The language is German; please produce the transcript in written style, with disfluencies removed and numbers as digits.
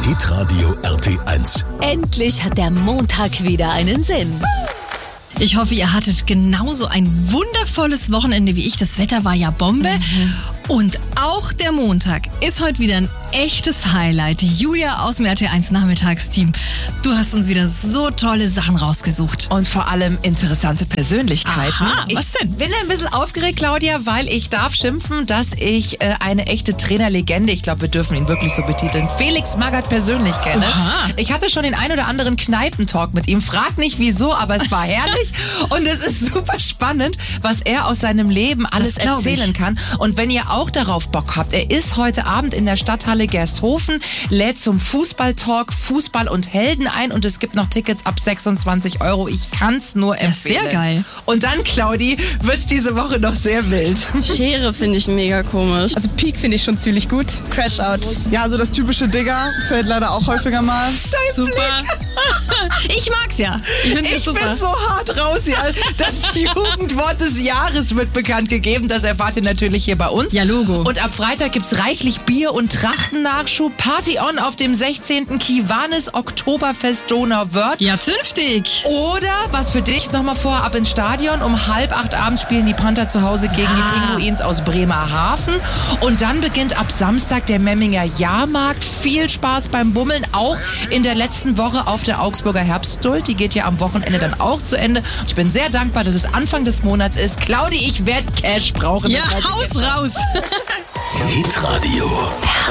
Hitradio RT1. Endlich hat der Montag wieder einen Sinn. Ich hoffe, ihr hattet genauso ein wundervolles Wochenende wie ich. Das Wetter war ja Bombe. Und auch der Montag ist heute wieder ein echtes Highlight. Julia aus dem RT1 Nachmittagsteam. Du hast uns wieder so tolle Sachen rausgesucht. Und vor allem interessante Persönlichkeiten. Aha, was denn? Ich bin ein bisschen aufgeregt, Claudia, weil ich darf schimpfen, dass ich eine echte Trainerlegende, ich glaube, wir dürfen ihn wirklich so betiteln, Felix Magath persönlich kenne. Oha. Ich hatte schon den ein oder anderen Kneipentalk mit ihm. Frag nicht wieso, aber es war herrlich. Und es ist super spannend, was er aus seinem Leben alles glaub ich. erzählen kann. Und wenn ihr auch darauf Bock habt, er ist heute Abend in der Stadthalle Gersthofen, lädt zum Fußballtalk Fußball und Helden ein und es gibt noch Tickets ab 26 €. Ich kann's nur empfehlen. sehr geil. Und dann, Claudi, wird's diese Woche noch sehr wild. Schere finde ich mega komisch. Also Peak finde ich schon ziemlich gut. Crash Out. Ja, also das typische Digger fällt leider auch häufiger mal. Super. Ich mag's ja. Ich find's Ich super. bin so hart raus hier. Das Jugendwort des Jahres wird bekannt gegeben. Das erfahrt ihr natürlich hier bei uns. Ja, Logo. Und ab Freitag gibt's reichlich Bier- und Trachtennachschub. Party on auf dem 16. Kiwanis Oktoberfest Donauwörth. Ja, zünftig. Oder, was für dich, nochmal vor, ab ins Stadion. Um 7:30 abends spielen die Panther zu Hause gegen die Pinguins aus Bremerhaven. Und dann beginnt ab Samstag der Memminger Jahrmarkt. Viel Spaß beim Bummeln, auch in der letzten Woche auf der Augsburger Herbstduld. Die geht ja am Wochenende dann auch zu Ende. Ich bin sehr dankbar, dass es Anfang des Monats ist. Claudi, ich werde Cash brauchen. Ja, Das weiß ich Haus jetzt. raus. Hitradio.